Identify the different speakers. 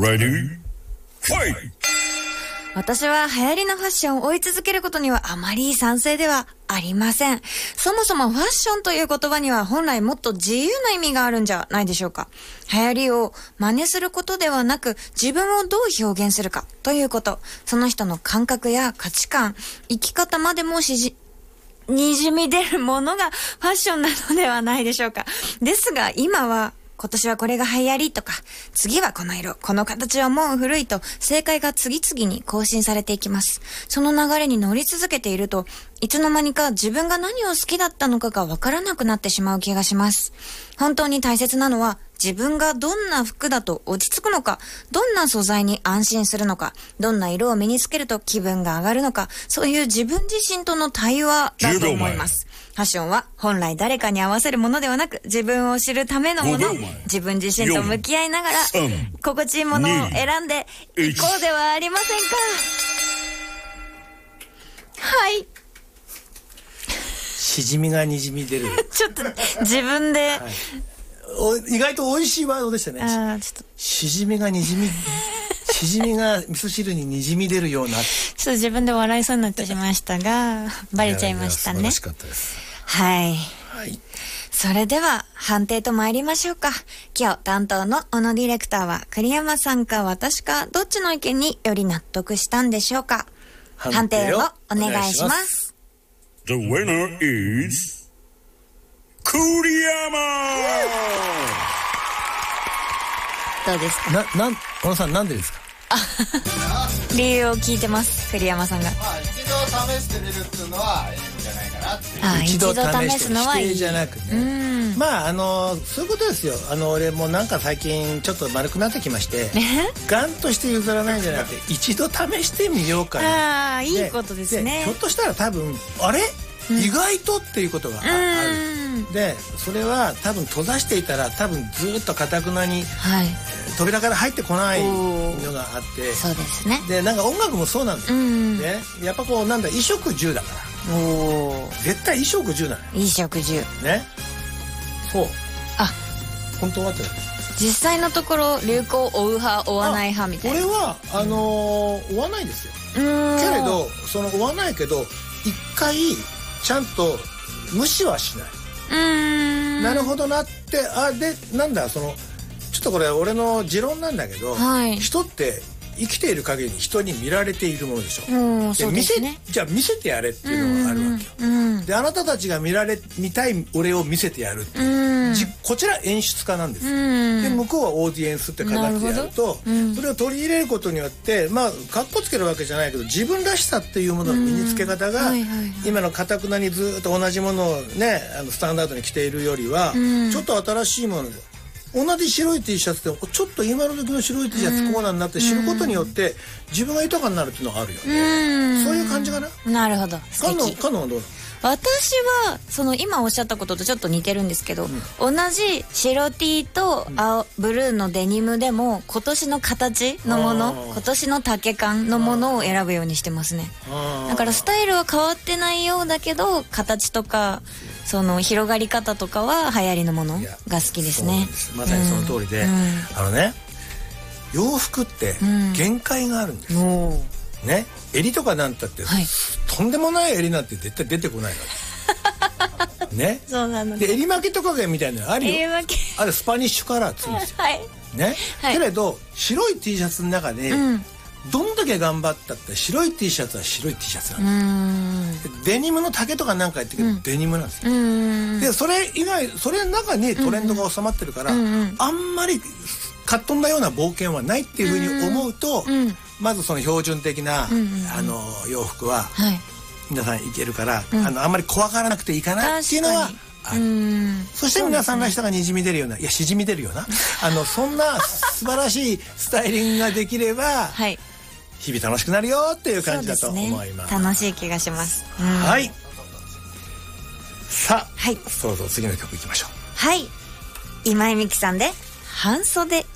Speaker 1: Ready? Fight!
Speaker 2: 私は流行りのファッションを追い続けることにはあまり賛成ではありません。そもそもファッションという言葉には本来もっと自由な意味があるんじゃないでしょうか。流行りを真似することではなく、自分をどう表現するかということ、その人の感覚や価値観、生き方までもにじみ出るものがファッションなのではないでしょうか。ですが今年はこれが流行りとか、次はこの色、この形はもう古いと、正解が次々に更新されていきます。その流れに乗り続けていると、いつの間にか自分が何を好きだったのかがわからなくなってしまう気がします。本当に大切なのは、自分がどんな服だと落ち着くのか、どんな素材に安心するのか、どんな色を身につけると気分が上がるのか、そういう自分自身との対話だと思います。ファッションは本来誰かに合わせるものではなく、自分を知るためのもの、自分自身と向き合いながら心地いいものを選んでいこうではありませんか。はい、
Speaker 3: しじみがにじみ出る
Speaker 2: ちょっと自分で、
Speaker 3: 意外と美味しいワードでしたね。しじみがにじみしじみが味噌汁ににじみ出るような、
Speaker 2: ちょっと自分で笑いそうになってしまいましたがバレちゃいましたね。
Speaker 3: 素晴らしかったです。
Speaker 2: はい、
Speaker 3: はい、
Speaker 2: それでは判定と参りましょうか。今日担当の小野ディレクターは栗山さんか私かどっちの意見により納得したんでしょうか。判定をお願いします。
Speaker 1: The winner is 栗山。
Speaker 2: どうですか。
Speaker 3: 小野さん、なんでですか。
Speaker 2: 理由を聞いてます、栗山さんが。
Speaker 4: 一度試してみるっていうのはいいんじゃないかなっていう。
Speaker 3: 一度試すのはいい、
Speaker 2: 否定
Speaker 3: じゃなくね。まあそういうことですよ。俺もなんか最近ちょっと丸くなってきましてガンとして譲らないんじゃなくて、一度試してみようかな。
Speaker 2: いいことですね。
Speaker 3: ひょっとしたら多分意外とっていうことがある。でそれは多分閉ざしていたら多分ずっと堅くなに、扉から入ってこないのがあって、
Speaker 2: そうですね。
Speaker 3: でなんか音楽もそうなんですよ、ね、やっぱこう衣食住だから絶対衣食住なのよ。
Speaker 2: 衣食住
Speaker 3: ね。そう本当はって
Speaker 2: 実際のところ流行を追う派追わない派みたいな。
Speaker 3: これは追わないですよ。けれど追わないけど一回ちゃんと無視はしない。なるほどなって。でなんだちょっとこれ俺の持論なんだけど、人って生きている限り人に見られているものでしょ。
Speaker 2: そうですね。
Speaker 3: じゃあ見せてやれっていうのがあるわけよ。であなたたちが見たい俺を見せてやるっていうこちら演出家なんですよ。で向こうはオーディエンスって形でやると、それを取り入れることによってかっこつけるわけじゃないけど自分らしさっていうものの身につけ方が今のかたくなにずっと同じものをねスタンダードに着ているよりはちょっと新しいもので。同じ白い T シャツでもちょっと今の時の白い T シャツこうなんなって知ることによって自分が豊かになるっていうのがあるよね。そういう感じかな。なるほど。カノンはどうなの。
Speaker 2: 私は今おっしゃったこととちょっと似てるんですけど、同じ白 T とブルーのデニムでも今年の形のもの、今年の丈感のものを選ぶようにしてますね。だからスタイルは変わってないようだけど形とか広がり方とかは流行りのものが好きですね。
Speaker 3: まさにその通りで、洋服って限界があるんですね。襟とかなんたって、とんでもない襟なんて絶対出てこないからね。
Speaker 2: そうなの。
Speaker 3: で襟巻きとかみたいなのあるよ。あれスパニッシュカラーっつうんですよ。ね。けれど白い T シャツの中でどんだけ頑張ったって白い T シャツは白い T シャツなんですよ。デニムの丈とかなんか言ってるけどデニムなんですよ。でそれ以外それの中にトレンドが収まってるからあんまりかっ飛んだような冒険はないっていうふうに思うと、まずその標準的な洋服は皆さんいけるから、あんまり怖がらなくていいかなっていうのはある。そして皆さんらしさがにじみ出るような、いやしじみ出るようなそんな素晴らしいスタイリングができれば、日々楽しくなるよっていう感じだと思います。
Speaker 2: 楽しい気がします。
Speaker 3: はい。さあ、そろそろ次の曲いきましょう。
Speaker 2: はい。今井美樹さんで半袖。